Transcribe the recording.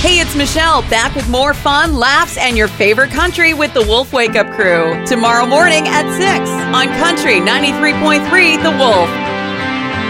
Hey, it's Michelle, back with more fun, laughs, and your favorite country with the Wolf Wake Up Crew. Tomorrow morning at 6 on Country 93.3 The Wolf.